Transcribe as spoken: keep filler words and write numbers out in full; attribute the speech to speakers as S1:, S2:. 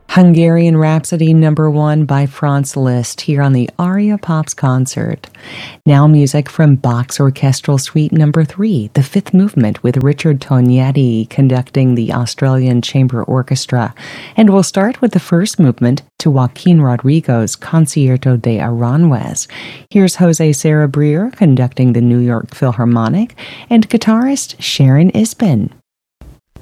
S1: Hungarian Rhapsody number one by Franz Liszt here on the Aria Pops concert. Now music from Bach's Orchestral Suite number three, the fifth movement with Richard Tognetti conducting the Australian Chamber Orchestra. And we'll start with the first movement to Joaquin Rodrigo's Concierto de Aranjuez. Here's Jose Sarabria conducting the New York Philharmonic and guitarist Sharon Isbin.